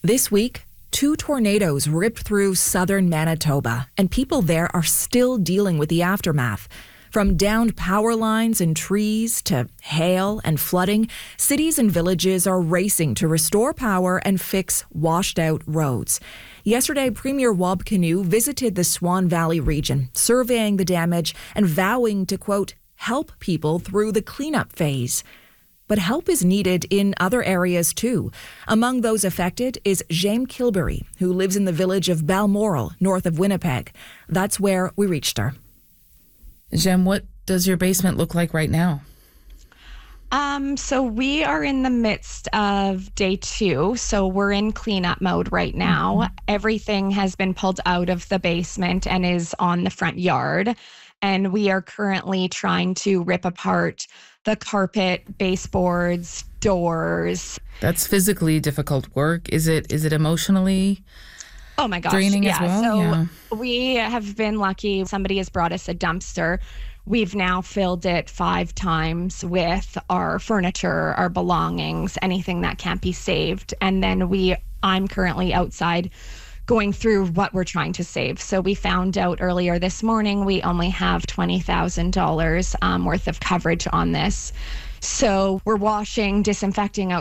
This week, 2 tornadoes ripped through southern Manitoba, and people there are still dealing with the aftermath. From downed power lines and trees to hail and flooding, cities and villages are racing to restore power and fix washed-out roads. Yesterday, Premier Wab Kinew visited the Swan Valley region, surveying the damage and vowing to, quote, help people through the cleanup phase. But help is needed in other areas too. Among those affected is Jaime Kilberry, who lives in the village of Balmoral, north of Winnipeg. That's where we reached her. Jem, what does your basement look like right now? So we are in the midst of day 2. So we're in cleanup mode right now. Mm-hmm. Everything has been pulled out of the basement and is on the front yard. And we are currently trying to rip apart the carpet, baseboards, doors. That's physically difficult work. Is it emotionally Oh my gosh. draining as well? So we have been lucky. Somebody has brought us a dumpster. We've now filled it 5 times with our furniture, our belongings, anything that can't be saved. And then I'm currently outside going through what we're trying to save. So we found out earlier this morning we only have $20,000 worth of coverage on this. So we're washing, disinfecting out